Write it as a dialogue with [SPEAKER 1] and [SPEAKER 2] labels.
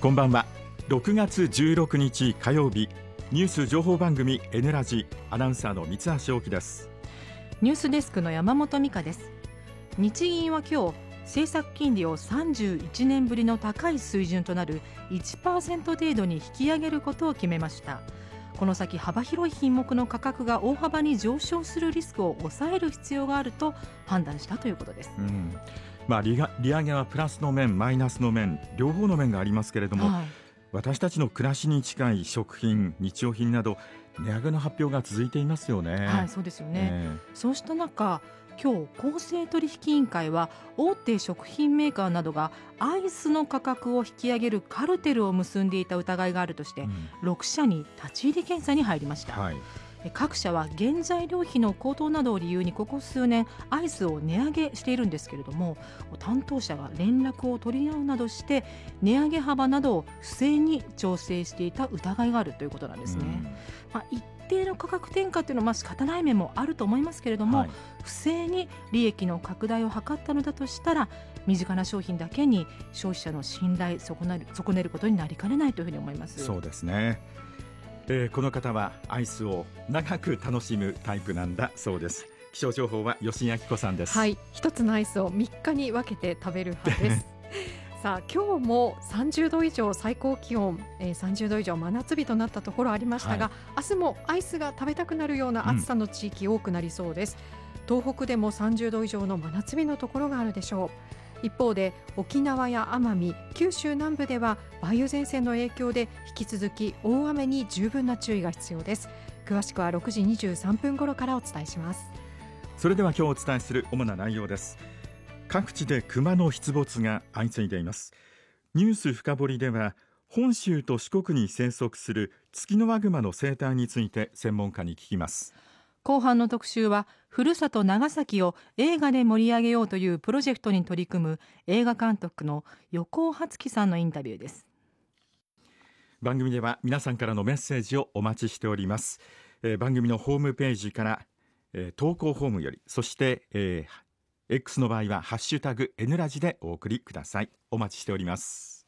[SPEAKER 1] こんばんは。6月16日火曜日、ニュース情報番組 N ラジ、アナウンサーの三橋大樹です。
[SPEAKER 2] ニュースデスクの山本美香です。日銀は今日、政策金利を31年ぶりの高い水準となる 1% 程度に引き上げることを決めました。この先幅広い品目の価格が大幅に上昇するリスクを抑える必要があると判断したということです。
[SPEAKER 1] 利上げはプラスの面マイナスの面両方の面がありますけれども、私たちの暮らしに近い食品日用品など値上げの発表が続いていますよね。
[SPEAKER 2] そうですよね。そうした中、今日公正取引委員会は大手食品メーカーなどがアイスの価格を引き上げるカルテルを結んでいた疑いがあるとして、6社に立ち入り検査に入りました。各社は原材料費の高騰などを理由にここ数年アイスを値上げしているんですけれども、担当者が連絡を取り合うなどして値上げ幅などを不正に調整していた疑いがあるということなんですね。一定の価格転嫁というのは仕方ない面もあると思いますけれども、不正に利益の拡大を図ったのだとしたら、身近な商品だけに消費者の信頼損ねることになりかねないというふうに思います。
[SPEAKER 1] そうですね。この方はアイスを長く楽しむタイプなんだそうです。気象情報は吉井明子さんです。
[SPEAKER 3] 一つのアイスを3日に分けて食べる派ですさあ、今日も30度以上最高気温、30度以上真夏日となったところありましたが、明日もアイスが食べたくなるような暑さの地域多くなりそうです。東北でも30度以上の真夏日のところがあるでしょう。一方で沖縄や奄美、九州南部では梅雨前線の影響で引き続き大雨に十分な注意が必要です。詳しくは6時23分頃からお伝えします。
[SPEAKER 1] それでは今日お伝えする主な内容です。各地でクマの出没が相次いでいます。ニュース深掘りでは本州と四国に生息するツキノワグマの生態について専門家に聞きます。
[SPEAKER 2] 後半の特集は、ふるさと長崎を映画で盛り上げようというプロジェクトに取り組む映画監督の横尾初喜さんのインタビューです。
[SPEAKER 1] 番組では皆さんからのメッセージをお待ちしております。番組のホームページから、投稿フォームより、そして、X の場合はハッシュタグ N ラジでお送りください。お待ちしております。